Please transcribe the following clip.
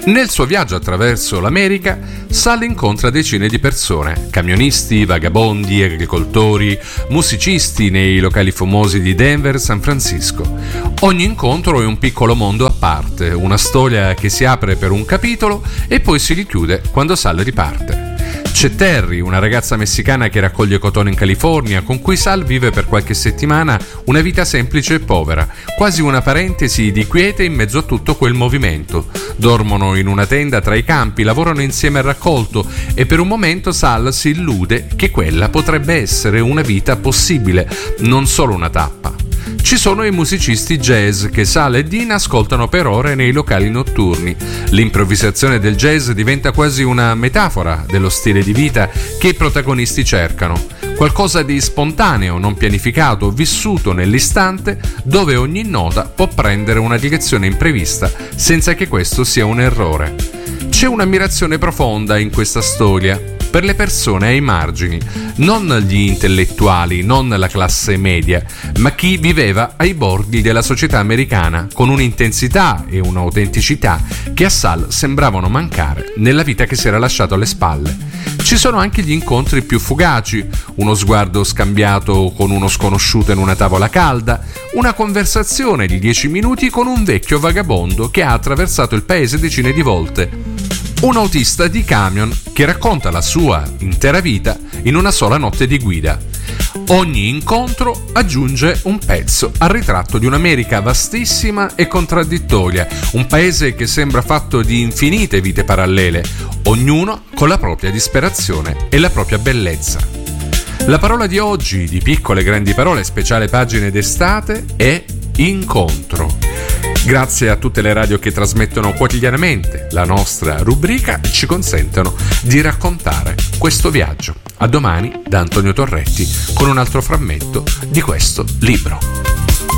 Nel suo viaggio attraverso l'America, Sal incontra decine di persone, camionisti, vagabondi, agricoltori, musicisti nei locali famosi di Denver e San Francisco. Ogni incontro è un piccolo mondo a parte, una storia che si apre per un capitolo e poi si richiude quando Sal riparte. C'è Terry, una ragazza messicana che raccoglie cotone in California, con cui Sal vive per qualche settimana una vita semplice e povera, quasi una parentesi di quiete in mezzo a tutto quel movimento. Dormono in una tenda tra i campi, lavorano insieme al raccolto e per un momento Sal si illude che quella potrebbe essere una vita possibile, non solo una tappa. Ci sono i musicisti jazz che Sal e Dean ascoltano per ore nei locali notturni. L'improvvisazione del jazz diventa quasi una metafora dello stile di vita che i protagonisti cercano. Qualcosa di spontaneo, non pianificato, vissuto nell'istante, dove ogni nota può prendere una direzione imprevista senza che questo sia un errore. C'è un'ammirazione profonda in questa storia per le persone ai margini, non gli intellettuali, non la classe media, ma chi viveva ai bordi della società americana con un'intensità e un'autenticità che a Sal sembravano mancare nella vita che si era lasciato alle spalle. Ci sono anche gli incontri più fugaci, uno sguardo scambiato con uno sconosciuto in una tavola calda, una conversazione di 10 minuti con un vecchio vagabondo che ha attraversato il paese decine di volte. Un autista di camion che racconta la sua intera vita in una sola notte di guida. Ogni incontro aggiunge un pezzo al ritratto di un'America vastissima e contraddittoria, un paese che sembra fatto di infinite vite parallele, ognuno con la propria disperazione e la propria bellezza. La parola di oggi, di piccole grandi parole, speciale pagine d'estate, è incontro. Grazie a tutte le radio che trasmettono quotidianamente la nostra rubrica e ci consentono di raccontare questo viaggio. A domani da Antonio Torretti con un altro frammento di questo libro.